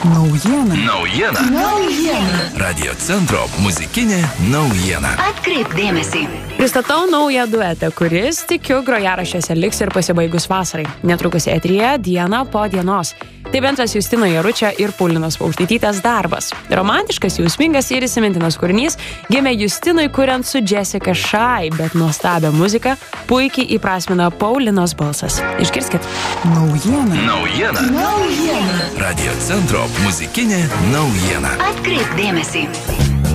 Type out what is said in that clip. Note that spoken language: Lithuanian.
Naujiena. Radio centro muzikinė naujiena. Atkreipk dėmesį. Pristatau naują duetą, kuris, tikiu, grojaraščiuose liks ir pasibaigus vasarai. Netrukus eteryje Diena po dienos. Tai bendras Justino Jaručio ir Paulinos Paukštaitytės darbas. Romantiškas, jausmingas ir įsimintinas kūrinys gimė Justinui kuriant su Jessica Shy, bet nuostabią muziką puikiai įprasmina Paulinos balsas. Išgirskit. Naujiena. Radio centro muzikinė naujiena. Atkreipk dėmesį.